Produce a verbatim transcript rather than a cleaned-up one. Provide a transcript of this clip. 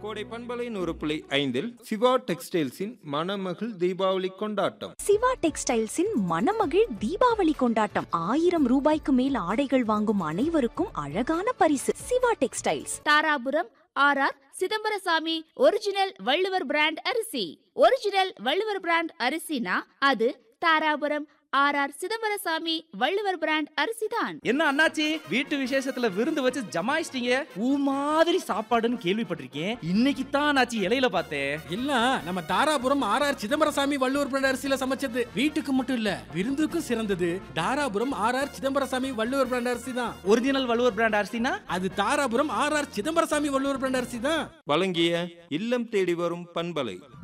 கோடை பண்பலை நூறு புள்ளி ஐந்தில் சிவா டெக்ஸ்டைல்ஸின் மணமகள் தீபாவளி கொண்டாட்டம். சிவா டெக்ஸ்டைல்ஸின் மணமகிழ் தீபாவளி கொண்டாட்டம். ஆயிரம் ரூபாய்க்கு மேல் ஆடைகள் வாங்கும் அனைவருக்கும் அழகான பரிசு. Siva textiles, Dharapuram R R Chidambarasamy original Valluvar brand அரிசி. ஒரிஜினல் வள்ளுவர் பிராண்ட் அரிசினா அது Dharapuram R R Chidambarasamy Valluvar brand அரிசிதான். என்ன அண்ணாச்சி, வீட்டு விசேஷத்துல விருந்து வச்சு ஜமாயிச்சிட்டீங்க? ஊ மாதிரி சாப்பாடுன்னு கேள்விப்பட்டிருக்கேன், இன்னைக்கு தான் அண்ணாச்சி இலையில பார்த்தேன். இல்ல, நம்ம Dharapuram R R Chidambarasamy Valluvar brand அரிசியில சமைச்சது. வீட்டுக்கு மட்டும் இல்ல, விருந்துக்கும் சிறந்தது Dharapuram R R Chidambarasamy Valluvar brand அரிசி தான். ஒரிஜினல் வள்ளுவர் பிராண்ட் அரிசினா அது Dharapuram R R Chidambarasamy Valluvar brand அரிசி தான். வழங்கிய இல்லம் தேடி வரும் பண்பலை.